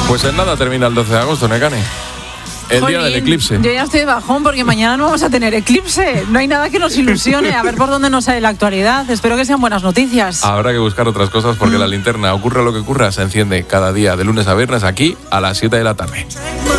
Pues en nada termina el 12 de agosto, Nekane. El día del eclipse. Yo ya estoy de bajón porque mañana no vamos a tener eclipse. No hay nada que nos ilusione. A ver por dónde nos sale la actualidad. Espero que sean buenas noticias. Habrá que buscar otras cosas porque la linterna, ocurra lo que ocurra, se enciende cada día de lunes a viernes aquí a las 7 de la tarde.